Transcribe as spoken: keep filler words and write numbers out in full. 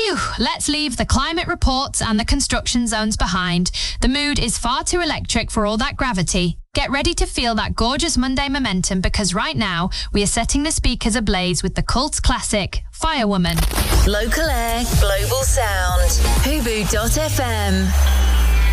Phew, let's leave the climate reports and the construction zones behind. The mood is far too electric for all that gravity. Get ready to feel that gorgeous Monday momentum, because right now we are setting the speakers ablaze with the cult classic, Firewoman. Local Air, Global Sound. Hubu dot f m.